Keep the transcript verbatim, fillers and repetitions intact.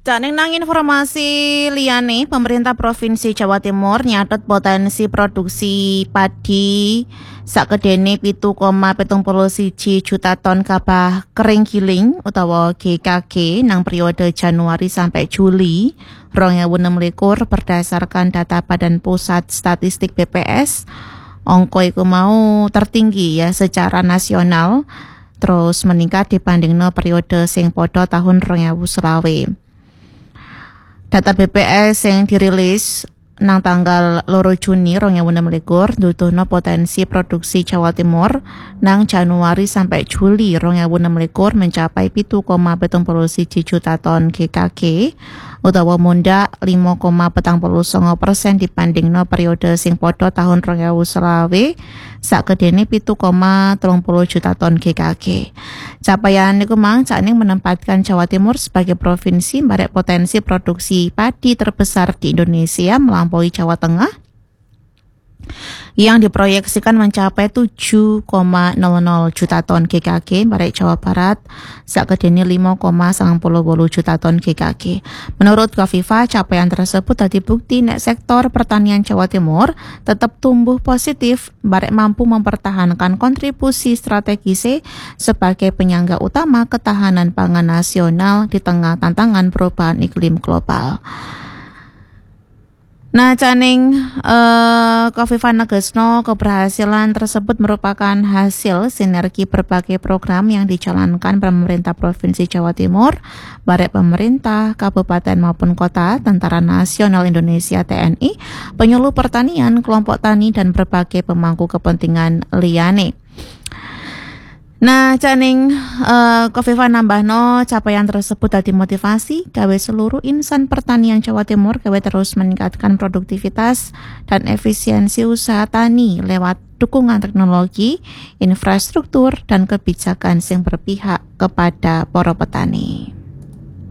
Cak ning nang informasi liyane, pemerintah Provinsi Jawa Timur nyatet potensi produksi padi sakedene pitu koma pitung puluh siji juta ton gabah kering giling utawa G K G nang periode Januari sampai Juli dua ribu enam belas berdasarkan data Badan Pusat Statistik B P S. Angka iku mau tertinggi ya secara nasional, terus meningkat dibandingno periode sing padha tahun dua ribu selawe. Data B P S yang dirilis nang tanggal loro Juni dua ribu enam belas nuduhno potensi produksi Jawa Timur nang Januari sampai Juli dua ribu enam belas mencapai pitu koma pitung puluh siji juta ton G K G utawa munda lima koma petang puluh sanga persen dibandingno periode sing padha tahun dua ribu selawe sakedene pitu koma telung puluh juta ton G K G. Capaian niku mang sakning menempatkan Jawa Timur sebagai provinsi barek potensi produksi padi terbesar di Indonesia melampaui Jawa Tengah yang diproyeksikan mencapai tujuh koma nol nol juta ton G K G, barek Jawa Barat sakedene lima koma sembilan nol juta ton G K G. Menurut Kofifa, capaian tersebut tadi bukti nek sektor pertanian Jawa Timur tetap tumbuh positif, barek mampu mempertahankan kontribusi strategis sebagai penyangga utama ketahanan pangan nasional di tengah tantangan perubahan iklim global. Nah, caning uh, Kofifa negesno keberhasilan tersebut merupakan hasil sinergi berbagai program yang dijalankan pemerintah Provinsi Jawa Timur, barek pemerintah, kabupaten maupun kota, Tentara Nasional Indonesia T N I, penyuluh pertanian, kelompok tani dan berbagai pemangku kepentingan liyane. Nah, caning uh, Kofifa nambahno capaian tersebut dadi motivasi gawe seluruh insan pertanian Jawa Timur gawe terus meningkatkan produktivitas dan efisiensi usaha tani lewat dukungan teknologi, infrastruktur dan kebijakan yang berpihak kepada para petani.